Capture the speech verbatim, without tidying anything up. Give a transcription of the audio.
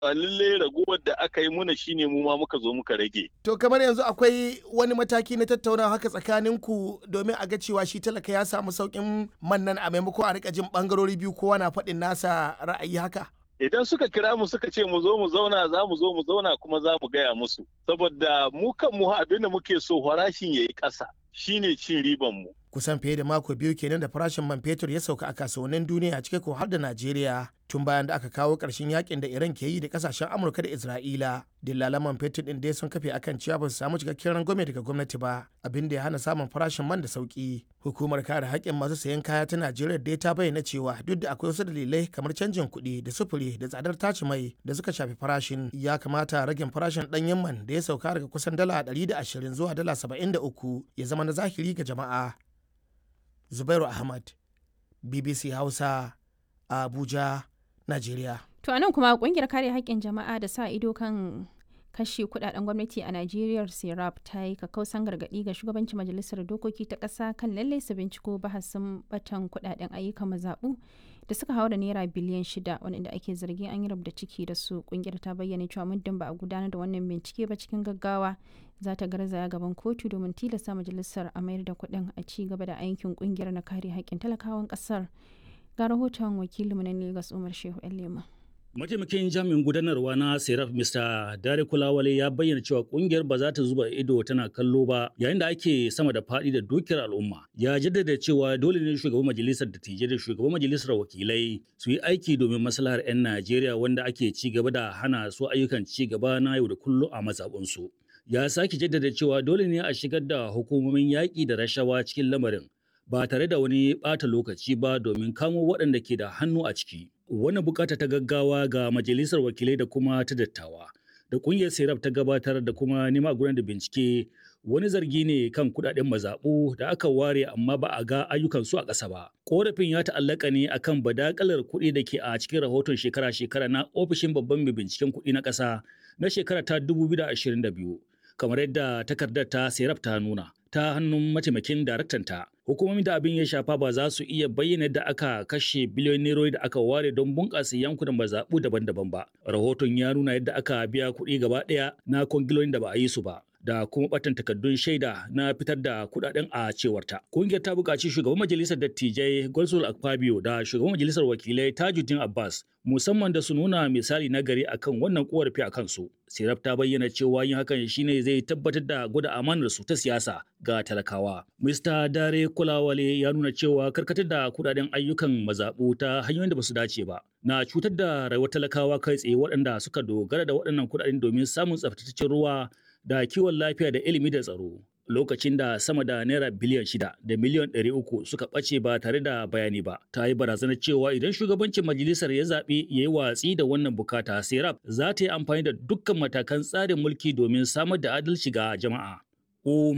A lalle raguwar da aka yi muna shine mu ma muka zo muka rage. To kamar yanzu akwai wani mataki na tattaunawa haka tsakaninku domin a ga cewa shi talaka ya samu sauƙin man nan a maimako a rika jin bangarori biyu kowa na faɗin nasa ra'ayi haka. Idan suka kira mu suka ce mu zo mu zauna za mu zo mu zauna kuma za mu gaya musu. Saboda mu kan mu abin da muke so farashin ya yi ƙasa shine cin riban mu. Kusan fiye da mako biyu kenan da farashin man fetur ya sauka a kasuwannin duniya cike ko har da Najeriya tun bayan da aka kawo ƙarshen yakin da Iran ke yi da kasashen Amurka da Isra'ila. Dillalan man fetur din dai sun kafe akan cewa ba su samu cikakken rangwame daga gwamnati ba, abin da ya hana samun farashin man da sauki. Hukumar kare haƙƙin masu sayan kaya ta Najeriya dai ta bayyana cewa duk da akwai wasu dalilai kamar canjin kuɗi da sufuri da tsadar tace mai da suka shafi farashin, ya kamata ragin farashin ɗanyen man da ya sauka daga kusan dala ɗari da ashirin zuwa dala saba'in da uku ya zama na zahiri ga jama'a. Zubairu Ahmad, B B C Hausa, Abuja, Najeriya. To anan kuma kungiyar kare haƙƙin jama'a da sa ido kan kashe kudaden gwamnati a Najeriya Serap ta yi kakkausan gargaɗi ga shugabancin majalisar dokoki ta ƙasa kan lalle su binciko bahasin batan kudaden ayyukan mazaɓu da suka haura naira biliyan shida wanda ake zargin an yi rubda ciki da su. Kungiyar ta bayyana cewa muddin ba a gudanar da wannan bincike ba cikin gaggawa za ta garzaya gaban kotu domin tilasta majalisar a mayar da kuɗin a ci gaba da aikin kungiyar na kare haƙƙin talakawan ƙasar. Ga rahoton wakilinmu na Lagos Umar Shehu Lema. Mataimakin jami'in gudanarwa na Serap Mister Dare Kulawale ya bayyana cewa kungiyar ba za ta zuba ido tana kallo ba yayin da ake sama da faɗi da dukiyar al'umma. Ya jaddada cewa dole ne shugaban majalisar dattijai da shugaban majalisar wakilai su yi aiki domin maslahar 'yan Najeriya wanda ake ci gaba da hana su ayyukan ci gaba na yau da kullum a mazaɓunsu. Ya sake jaddada cewa dole ne a shigar da hukumomin yaƙi da rashawa cikin lamarin ba tare da wani ɓata lokaci ba domin kamo waɗanda ke da hannu a ciki. Wannan bukata ta gaggawa ga majalisar wakilai da kuma ta dattawa da kungiyar Serap ta gabatar da kuma nema gudanar da bincike wani zargi ne kan kudaden mazaɓu da aka ware amma ba a ga ayyukan su a ƙasa ba. Korafin ya ta'allaka ne akan badakalar kuɗi da ke a cikin rahoton shekara-shekara na ofishin babban mai binciken kuɗi na ƙasa na shekara ta dubu biyu da ashirin da biyu kamar yadda takardar ta Serap ta nuna ta hannun mataimakin daraktanta. Hukumomin da abin ya shafa ba za su iya bayyana da aka kashe biliyon nerori da aka ware don bunƙasa yankunan mazaɓu daban-daban ba. Rahoton ya nuna yadda aka biya kuɗi gaba ɗaya na kwangilolin da ba a yi su ba, da kuma ɓatan takardun shaida na fitar da kuɗaɗen a cewarta. Ƙungiyar ta buƙaci shugaban majalisar dattijai Godswill Akpabio da shugaban majalisar wakilai Tajuddin Abbas musamman da su nuna misali na gari akan wannan korafi a kansu. Serap ta bayyana cewa yin hakan shine zai tabbatar da gwada amanar su ta siyasa ga talakawa. Mister Dare Kulawale ya nuna cewa karkatar da kudaden ayyukan mazaɓu ta hanyoyin da ba su dace ba na cutar da rayuwar talakawa kai tsaye waɗanda suka dogara da waɗannan kudaden domin samun tsaftataccen ruwa da kiwon lafiya da ilimi da tsaro. Lokacin da sama da naira biliyan shida da miliyan ɗari uku suka ɓace ba tare da bayani ba, ta yi barazanar cewa idan shugabancin majalisar ya zaɓi ya yi watsi da wannan bukata, Serap za ta yi amfani da dukkan matakan tsarin mulki domin samar da adalci ga jama'a.